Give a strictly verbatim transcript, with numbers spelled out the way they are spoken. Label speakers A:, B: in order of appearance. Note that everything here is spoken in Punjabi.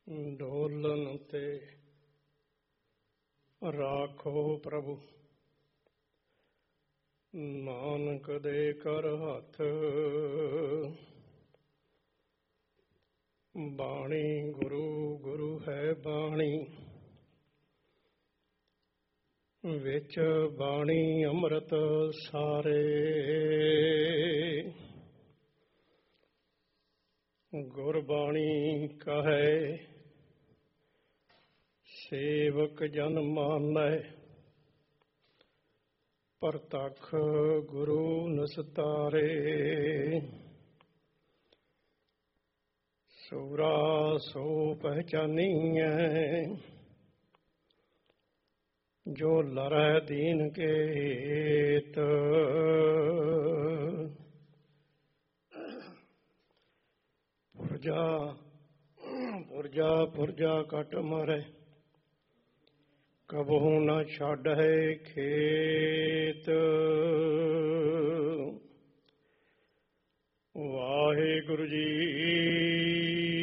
A: ਡੋਲਨ ਤੇ ਰਾਖੋ ਪ੍ਰਭੂ, ਨਾਨਕ ਦੇ ਕਰ ਹੱਥ। ਬਾਣੀ ਗੁਰੂ ਗੁਰੂ ਹੈ ਬਾਣੀ, ਵਿੱਚ ਬਾਣੀ ਅੰਮ੍ਰਿਤ ਸਾਰੇ। ਗੁਰਬਾਣੀ ਕਹੈ ਸੇਵਕ ਜਨ ਮਾਨੈ, ਪ੍ਰਤੱਖ ਗੁਰੂ ਨਿਸਤਾਰੇ। ਸੂਰਾ ਸੋ ਪਹਿਚਾਨੀਐ, ਜੋ ਲਰੈ ਦੀਨ ਕੇ ਹਿਤ। ਪੁਰਜਾ ਪੁਰਜਾ ਪੁਰਜਾ ਕਟ ਮਰੈ, ਕਬਹੂ ਨਾ ਛਾਡੈ ਖੇਤ। ਵਾਹਿਗੁਰੂ ਜੀ।